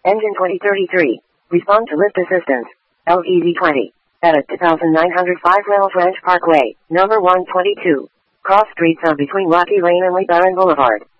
Engine 2033. Respond to lift assistance. LEZ20. At a 2905 Rails Ranch Parkway, number 122. Cross streets on between Rocky Lane and Lee Barron Boulevard.